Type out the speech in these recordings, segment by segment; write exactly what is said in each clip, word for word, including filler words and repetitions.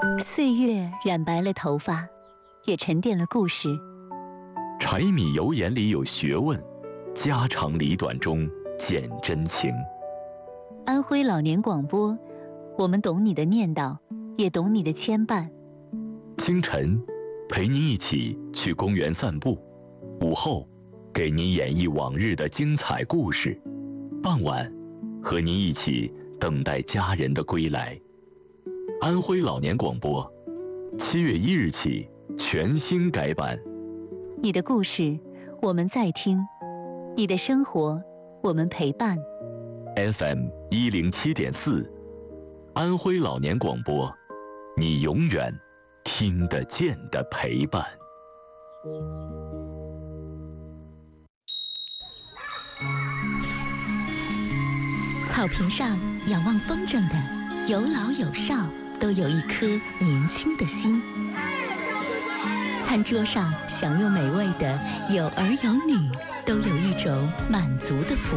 岁月染白了头发，也沉淀了故事。 柴米油盐里有学问，家长里短中见真情。 安徽老年广播，我们懂你的念叨，也懂你的牵绊。 清晨，陪您一起去公园散步；午后，给您演绎往日的精彩故事；傍晚，和您一起等待家人的归来。安徽老年广播，七月一日起全新改版。 你的故事，我们在听；你的生活，我们陪伴。 F M 一零七点四，安徽老年广播，你永远听得见的陪伴。 草坪上仰望风筝的，有老有少，都有一颗年轻的心。餐桌上享用美味的，有儿有女，都有一种满足的福。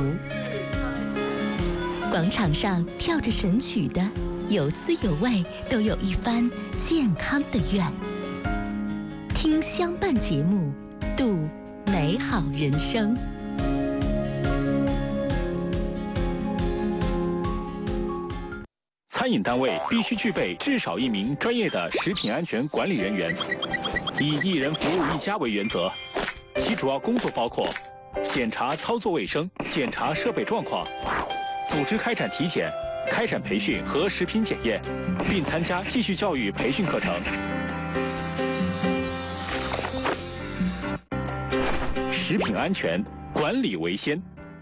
广场上跳着神曲的，有滋有味，都有一番健康的愿。听相伴节目，度美好人生。 餐饮单位必须具备至少一名专业的食品安全管理人员，以一人服务一家为原则。其主要工作包括检查操作卫生、检查设备状况，组织开展体检、开展培训和食品检验，并参加继续教育培训课程。食品安全管理为先。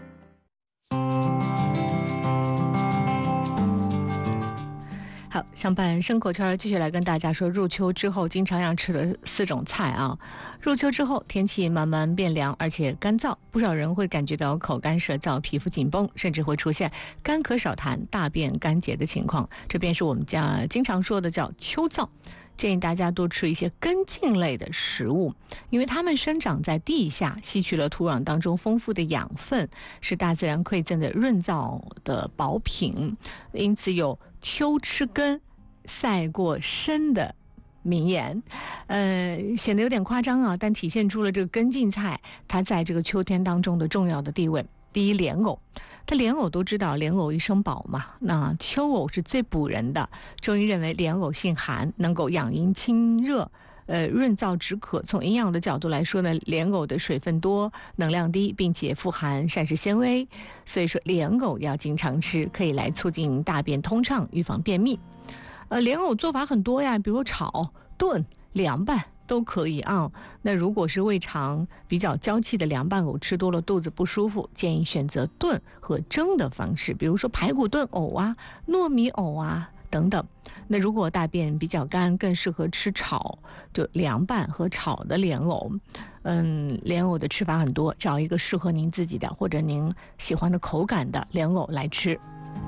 好，相伴生活圈继续来跟大家说入秋之后经常要吃的四种菜啊。入秋之后天气慢慢变凉，而且干燥，不少人会感觉到口干舌燥、皮肤紧绷，甚至会出现干咳少痰、大便干结的情况，这便是我们家经常说的叫秋燥。建议大家多吃一些根茎类的食物，因为它们生长在地下，吸取了土壤当中丰富的养分，是大自然馈赠的润燥的宝品，因此有秋吃根赛过参的名言。呃，显得有点夸张啊，但体现出了这个根茎菜它在这个秋天当中的重要的地位。第一，莲藕，它莲藕都知道莲藕一生宝嘛，那秋藕是最补人的。中医认为莲藕性寒，能够养阴清热，呃，润燥止渴。从营养的角度来说呢，莲藕的水分多，能量低，并且富含膳食纤维，所以说莲藕要经常吃，可以来促进大便通畅，预防便秘。呃，莲藕做法很多呀，比如炒、炖、凉拌都可以啊。那如果是胃肠比较娇气的凉拌藕吃多了肚子不舒服，建议选择炖和蒸的方式，比如说排骨炖藕啊、糯米藕啊等等。那如果大便比较干，更适合吃炒，就凉拌和炒的莲藕。嗯，莲藕的吃法很多，找一个适合您自己的或者您喜欢的口感的莲藕来吃。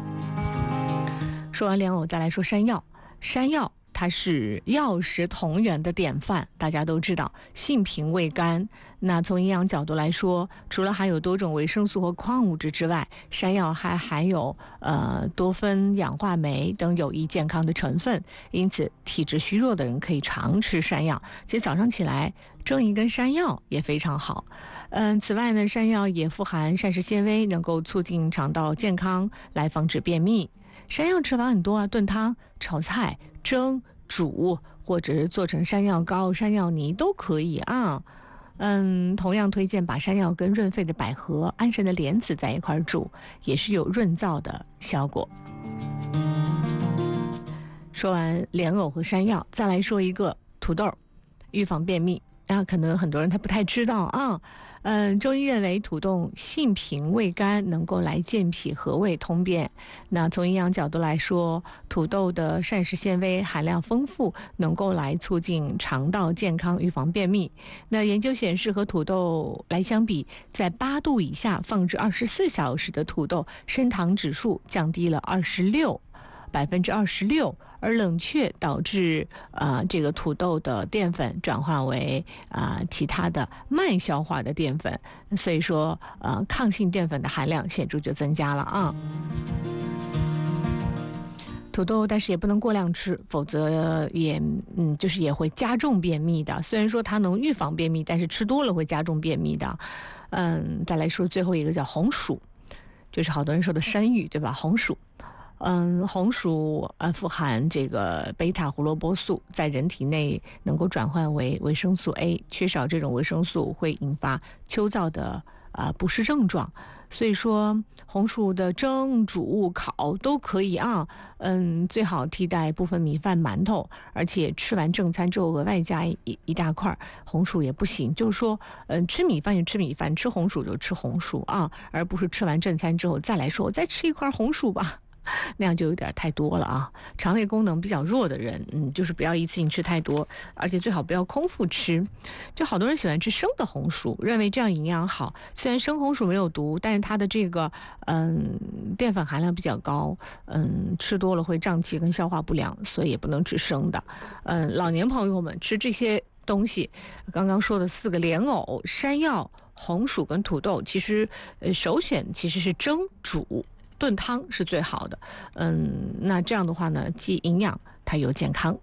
说完莲藕，再来说山药。山药它是药食同源的典范，大家都知道，性平味甘。那从营养角度来说，除了含有多种维生素和矿物质之外，山药还含有呃多酚、氧化酶等有益健康的成分，因此体质虚弱的人可以常吃山药。其实早上起来蒸一根山药也非常好。嗯，此外呢，山药也富含膳食纤维，能够促进肠道健康，来防止便秘。山药吃法很多啊，炖汤、炒菜、蒸、煮，或者是做成山药糕、山药泥都可以啊。嗯，同样推荐把山药跟润肺的百合、安神的莲子在一块煮，也是有润燥的效果。说完莲藕和山药，再来说一个土豆，预防便秘。那可能很多人他不太知道啊。嗯，中医认为土豆性平味甘，能够来健脾和胃通便。那从营养角度来说，土豆的膳食纤维含量丰富，能够来促进肠道健康，预防便秘。那研究显示，和土豆来相比，在八度以下放置二十四小时的土豆，升糖指数降低了二十六。百分之二十六，而冷却导致啊、呃、这个土豆的淀粉转化为啊、呃、其他的慢消化的淀粉，所以说呃抗性淀粉的含量显著就增加了啊。 土豆，但是也不能过量吃，否则也嗯就是也会加重便秘的。虽然说它能预防便秘，但是吃多了会加重便秘的。嗯，再来说最后一个叫红薯，就是好多人说的山芋，对吧？红薯。嗯，红薯呃富含这个贝塔胡萝卜素，在人体内能够转换为维生素 A， 缺少这种维生素会引发秋燥的啊、呃、不适症状。所以说红薯的蒸、煮、烤都可以啊。嗯，最好替代部分米饭、馒头，而且吃完正餐之后额外加一一大块红薯也不行。就是说，嗯，吃米饭就吃米饭，吃红薯就吃红薯啊，而不是吃完正餐之后再来说我再吃一块红薯吧。那样就有点太多了啊！肠胃功能比较弱的人，嗯，就是不要一次性吃太多，而且最好不要空腹吃。就好多人喜欢吃生的红薯，认为这样营养好。虽然生红薯没有毒，但是它的这个嗯淀粉含量比较高，嗯，吃多了会胀气跟消化不良，所以也不能吃生的。嗯，老年朋友们吃这些东西，刚刚说的四个莲藕、山药、红薯跟土豆，其实呃首选其实是蒸煮。炖汤是最好的，嗯，那这样的话呢，既营养它又健康。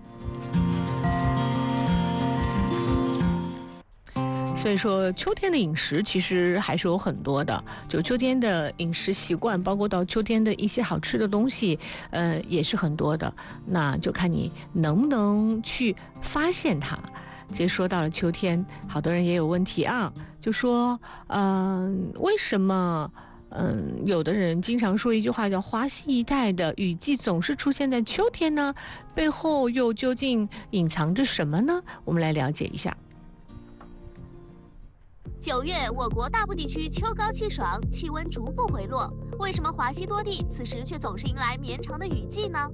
所以说，秋天的饮食其实还是有很多的，就秋天的饮食习惯，包括到秋天的一些好吃的东西，呃，也是很多的。那就看你能不能去发现它。其实说到了秋天，好多人也有问题啊，就说，嗯、呃，为什么？嗯，有的人经常说一句话叫"华西一带的雨季总是出现在秋天呢"，背后又究竟隐藏着什么呢？我们来了解一下。 九月，我国大部地区秋高气爽，气温逐步回落。为什么华西多地此时却总是迎来绵长的雨季呢？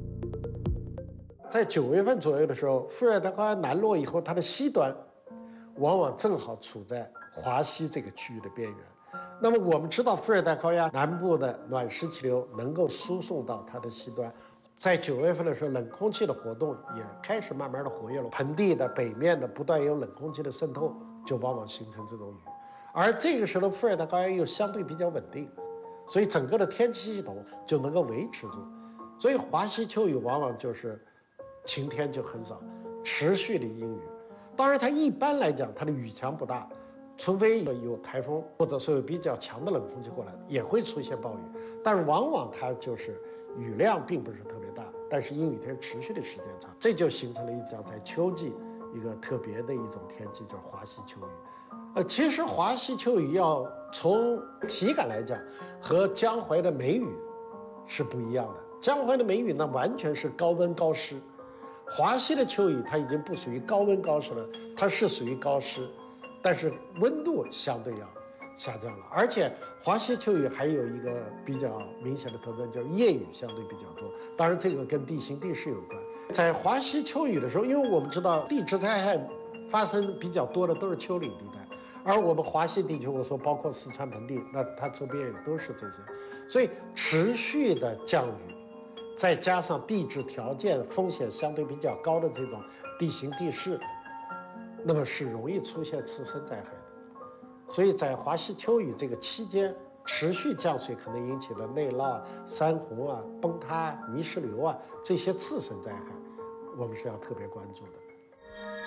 在九月份左右的时候，副热带高压南落以后，它的西端往往正好处在华西这个区域的边缘。那么我们知道，副热带高压南部的暖湿气流能够输送到它的西端，在九月份的时候，冷空气的活动也开始慢慢的活跃了，盆地的北面的不断有冷空气的渗透，就往往形成这种雨。而这个时候，副热带高压又相对比较稳定，所以整个的天气系统就能够维持住。所以华西秋雨往往就是晴天就很少，持续的阴雨。当然，它一般来讲，它的雨强不大。除非有台风，或者说有比较强的冷空气过来，也会出现暴雨，但是往往它就是雨量并不是特别大，但是阴雨天持续的时间长，这就形成了一种在秋季一个特别的一种天气，叫华西秋雨。呃，其实华西秋雨要从体感来讲，和江淮的梅雨是不一样的。江淮的梅雨呢，完全是高温高湿，华西的秋雨它已经不属于高温高湿了，它是属于高湿。但是温度相对要下降了，而且华西秋雨还有一个比较明显的特征，就是夜雨相对比较多。当然，这个跟地形地势有关。在华西秋雨的时候，因为我们知道地质灾害发生比较多的都是丘陵地带，而我们华西地区，我说包括四川盆地，那它周边也都是这些，所以持续的降雨，再加上地质条件风险相对比较高的这种地形地势。那么是容易出现次生灾害的，所以在华西秋雨这个期间，持续降水可能引起的内涝、山洪啊、崩塌、泥石流啊这些次生灾害，我们是要特别关注的。